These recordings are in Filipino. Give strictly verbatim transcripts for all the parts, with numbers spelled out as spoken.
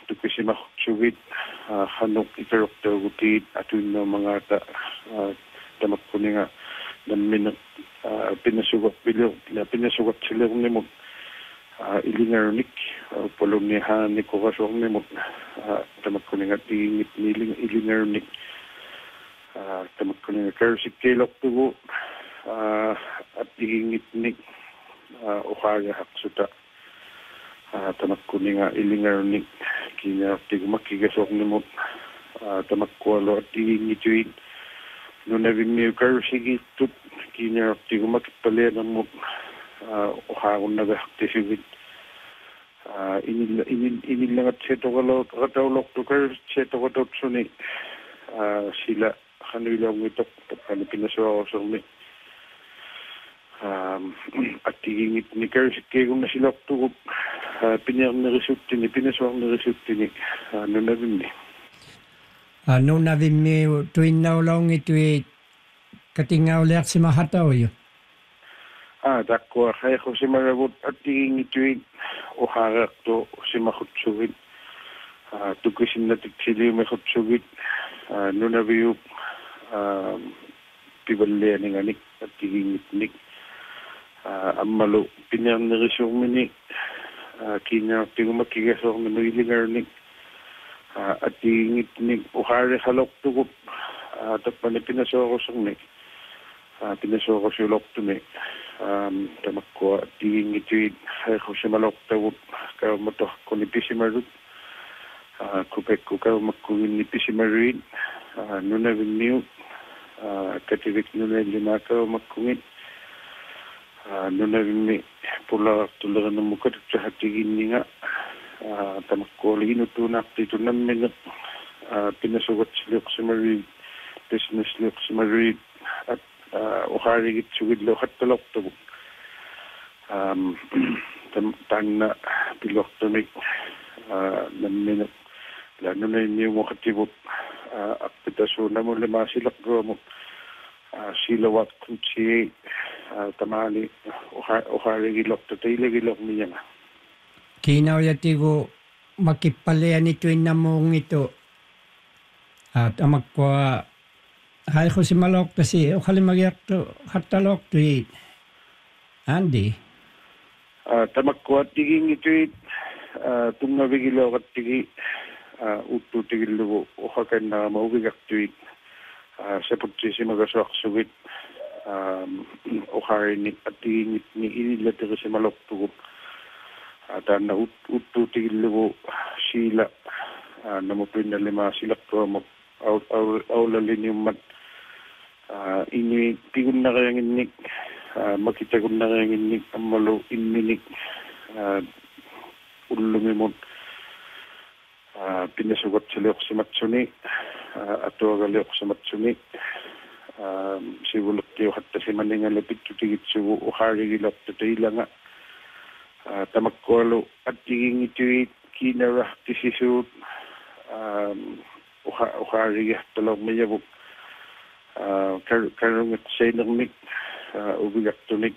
tukisimaksugit hanok ikarok tawgutit atun na mga ta tamak ko nga namin pinasugat bilog pinasugat sila ni mo ilingarunik polong ni han ni ko kasong ni mo tamak ko nga tingit niling ilingarunik tamak ko nga karsik kelok tugo at tingit ni uhaga haksuta tamak ko nga ilingarunik kina tigo makigasok ni mo tamak ko alo at tingit yun nung nabing karsik itut kina tigo makipalya ng mo uhagon nagahaktisibit inil inil inilangat seto kalau katawlok tukar seto katot suni sila kanulang itok kan pinasuwa ko sa umi at tigingit ni karsike kung nasilak tukop pinyang na resulti ni pinasuwa na resulti ni ano na rin ni ano na rin mi tuwin na ulang ito katingaw liyak si mahataw yun. Ah, dakwa kaya ko si marabot at tingin ituin o harak to si makutsugit. Ah, tukisin na tiksili makutsugit. Ah, nuna biyuk pibalya ni nganik at tingin itnik. Ah, amalo pinyang narisong minik. Ah, kina tingo makigasong na magilingarnik. Ah, at tingin itnik o harak halok tukup. Ah, tapos pinaso ako sungnik. Ah, pinaso ako sulok tunik. Um, tamak ko tingin ito ay ko siya malok tawag kayo mo to kung ipisi marut kupek ko kayo magkuhin ipisi maruin nuna rin katibik nuna lima kayo magkuhin nuna rin ni pula tulagan ng muka at hatigin niya tamak ko linutunak dito namin pinasugat sila ko sa maruin business sila ko sa maruin at uharigit sugidlo hat talok to um tan na pilok to mig namin lano na niyo mo katibot apitaso na mo lima silak go mo silawat kunci tamali uharigit lok to tilagi lok niya kinaw yatigo makipalyan ito inamong ito at amakwa hay ko si malok kasi o kali magyak to hatalok to it. Andy. Ah, tamak ko at tiging ito it. Ah, tung nabigilo at tigi utu tigilo o hakan na maubigak to it. Ah, sa putsi si magaswak sugit. Um, o harin at tiging ni inilat si malok to. At na utu tigilo sila namupin na lima silak to mo out out lalin yung mat uh, ini tigun na kayang inik uh, makita ko na kayang inik ang malo iminik uh, ulumimot uh, pinasugat sa liyok si Matsuni uh, ato agaliyok si Matsuni uh, si bulot tiyo hatta si maninga lapit tutigit si uhari gilap tatayla nga uh, tamakkualo at tiging ito kinarah tisisut um, uhari talaw mayabok karong at say ng nik ubigak to nik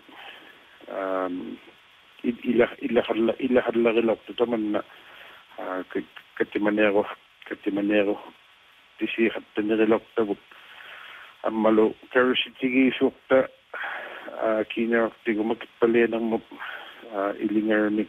ilah ilahadla ilahadla gilak to taman na katimanero katimanero tisi hat tanilak tabuk amalo karositigi sukta kina tigo makipalya ng mo ilingar nik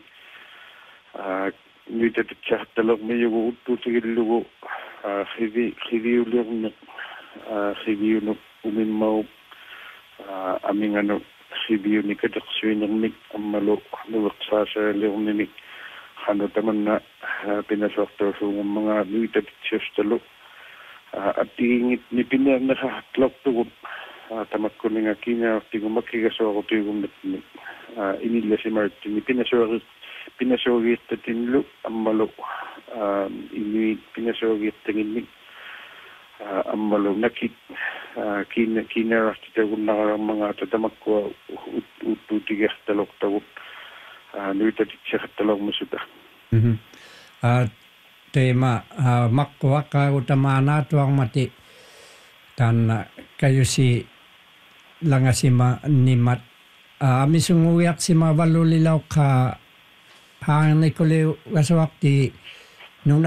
nito tsa talog mayabok utu tigilugo Khivi khivi ulang khivi ulang umimaw aming ano khivi ulang kadaksuin ng nik amalo nuwaksa sa leong nik hano taman na pinasoktor sa mga nuita tiyos talo at tingit ni pinar na hatlok tugot tamat ko nga kina tigo makigaso ako tigo nik inila si Martin ni pinasoktor pinasogit at tinlo amalo ini pinasogit tingin ang malo nakit kina kina kita guna mga tatamak ko ututigas talok tawok nuita titsa talok masuda at tema makwa ka utamana to ang mati tan kayo si langasima nimat amisunguyak si mabalulilaw ka hang ni kuli waswak ti